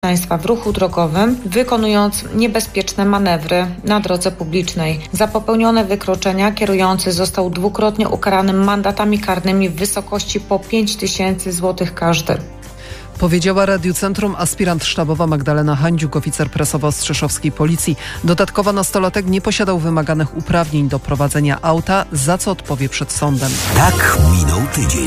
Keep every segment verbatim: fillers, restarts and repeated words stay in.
Państwa w ruchu drogowym, wykonując niebezpieczne manewry na drodze publicznej. Za popełnione wykroczenia kierujący został dwukrotnie ukarany mandatami karnymi w wysokości po pięć tysięcy złotych każdy. Powiedziała Radiu Centrum aspirant sztabowa Magdalena Handziuk, oficer prasowo-strzeszowskiej policji. Dodatkowo nastolatek nie posiadał wymaganych uprawnień do prowadzenia auta, za co odpowie przed sądem. Tak minął tydzień.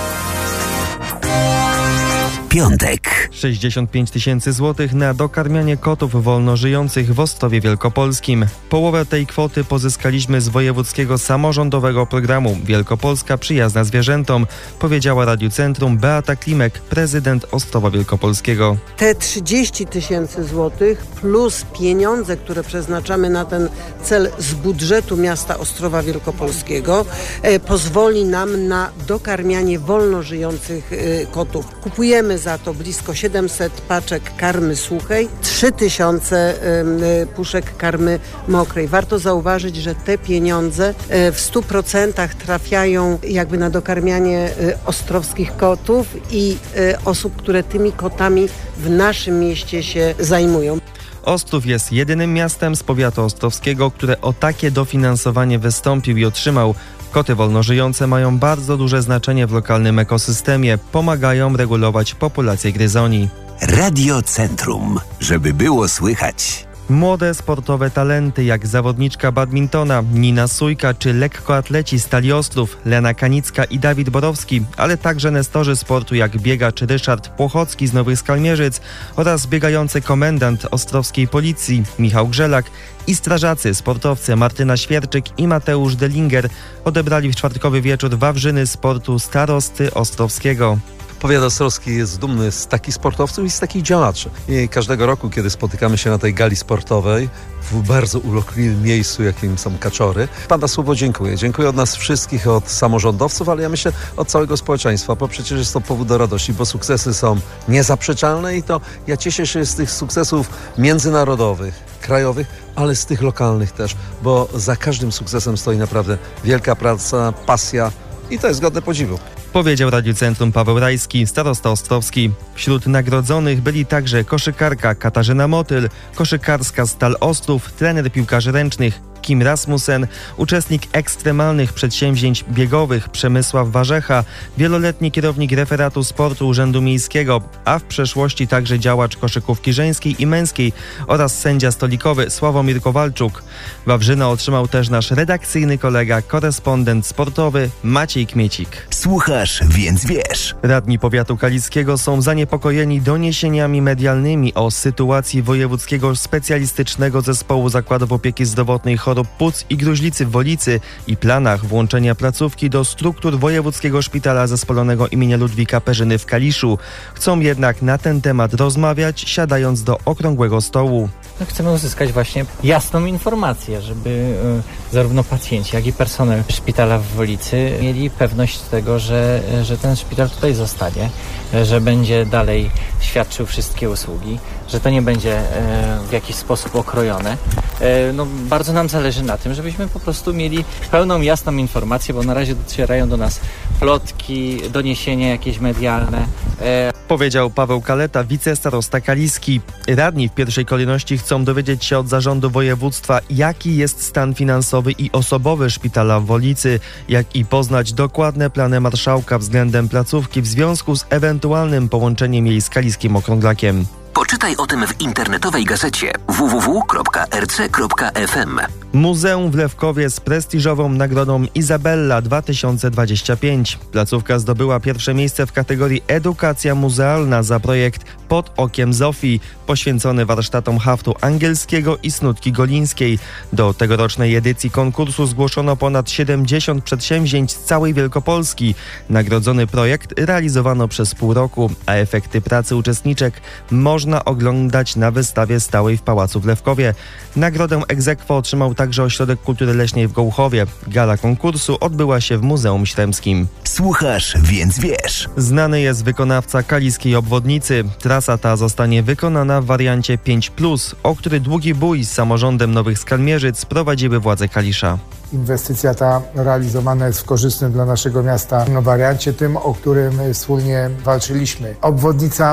Piątek. sześćdziesiąt pięć tysięcy złotych na dokarmianie kotów wolno żyjących w Ostrowie Wielkopolskim. Połowę tej kwoty pozyskaliśmy z wojewódzkiego samorządowego programu Wielkopolska przyjazna zwierzętom, powiedziała Radiu Centrum Beata Klimek, prezydent Ostrowa Wielkopolskiego. Te trzydzieści tysięcy złotych plus pieniądze, które przeznaczamy na ten cel z budżetu miasta Ostrowa Wielkopolskiego, e, pozwoli nam na dokarmianie wolno żyjących e, kotów. Kupujemy za to blisko siedemset paczek karmy suchej, trzy tysiące puszek karmy mokrej. Warto zauważyć, że te pieniądze w stu procentach trafiają jakby na dokarmianie ostrowskich kotów i osób, które tymi kotami w naszym mieście się zajmują. Ostrów jest jedynym miastem z powiatu ostrowskiego, które o takie dofinansowanie wystąpił i otrzymał. Koty wolnożyjące mają bardzo duże znaczenie w lokalnym ekosystemie, pomagają regulować populację gryzoni. Radio Centrum, żeby było słychać. Młode sportowe talenty jak zawodniczka badmintona Nina Sujka czy lekkoatleci Stali Ostrów Lena Kanicka i Dawid Borowski, ale także nestorzy sportu jak biegacz Ryszard Płochocki z Nowych Skalmierzyc oraz biegający komendant ostrowskiej policji Michał Grzelak i strażacy sportowcy Martyna Świerczyk i Mateusz Delinger odebrali w czwartkowy wieczór wawrzyny sportu starosty ostrowskiego. Powiat ostrowski jest dumny z takich sportowców i z takich działaczy. I każdego roku, kiedy spotykamy się na tej gali sportowej, w bardzo urokliwym miejscu, jakim są Kaczory, Pan na słowo dziękuję. Dziękuję od nas wszystkich, od samorządowców, ale ja myślę od całego społeczeństwa, bo przecież jest to powód do radości, bo sukcesy są niezaprzeczalne i to ja cieszę się z tych sukcesów międzynarodowych, krajowych, ale z tych lokalnych też, bo za każdym sukcesem stoi naprawdę wielka praca, pasja i to jest godne podziwu. Powiedział Radiu Centrum Paweł Rajski, starosta ostrowski. Wśród nagrodzonych byli także koszykarka Katarzyna Motyl, koszykarska Stal Ostrów, trener piłkarzy ręcznych Kim Rasmussen, uczestnik ekstremalnych przedsięwzięć biegowych Przemysław Warzecha, wieloletni kierownik referatu sportu Urzędu Miejskiego, a w przeszłości także działacz koszykówki żeńskiej i męskiej oraz sędzia stolikowy Sławomir Kowalczuk. Wawrzynę otrzymał też nasz redakcyjny kolega, korespondent sportowy Maciej Kmiecik. Słuchasz, więc wiesz. Radni powiatu kaliskiego są zaniepokojeni doniesieniami medialnymi o sytuacji Wojewódzkiego Specjalistycznego Zespołu Zakładów Opieki Zdrowotnej chorób płuc i gruźlicy w Wolicy i planach włączenia placówki do struktur Wojewódzkiego Szpitala Zespolonego imienia Ludwika Perzyny w Kaliszu. Chcą jednak na ten temat rozmawiać, siadając do okrągłego stołu. No, chcemy uzyskać właśnie jasną informację, żeby y, zarówno pacjenci, jak i personel szpitala w Wolicy mieli pewność tego, że, że ten szpital tutaj zostanie, że będzie dalej świadczył wszystkie usługi, że to nie będzie y, w jakiś sposób okrojone. Y, no, bardzo nam zależy na tym, żebyśmy po prostu mieli pełną, jasną informację, bo na razie docierają do nas plotki, doniesienia jakieś medialne. Y, Powiedział Paweł Kaleta, wicestarosta kaliski. Radni w pierwszej kolejności chcą dowiedzieć się od zarządu województwa, jaki jest stan finansowy i osobowy szpitala w Wolicy, jak i poznać dokładne plany marszałka względem placówki w związku z ewentualnym połączeniem jej z kaliskim okrąglakiem. Poczytaj o tym w internetowej gazecie w w w kropka r c kropka f m. Muzeum w Lewkowie z prestiżową nagrodą Izabella dwa tysiące dwadzieścia pięć. Placówka zdobyła pierwsze miejsce w kategorii Edukacja Muzealna za projekt Pod okiem Zofii, poświęcony warsztatom haftu angielskiego i snutki golińskiej. Do tegorocznej edycji konkursu zgłoszono ponad siedemdziesiąt przedsięwzięć z całej Wielkopolski. Nagrodzony projekt realizowano przez pół roku, a efekty pracy uczestniczek można oglądać na wystawie stałej w Pałacu w Lewkowie. Nagrodę ex aequo otrzymał także Ośrodek Kultury Leśnej w Gołuchowie. Gala konkursu odbyła się w Muzeum Śremskim. Słuchasz, więc wiesz. Znany jest wykonawca kaliskiej obwodnicy. Trasa ta zostanie wykonana w wariancie pięć plus, o który długi bój z samorządem Nowych Skalmierzyc prowadziły władze Kalisza. Inwestycja ta realizowana jest w korzystnym dla naszego miasta wariancie, tym, o którym wspólnie walczyliśmy. Obwodnica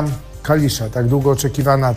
Kalisza, tak długo oczekiwana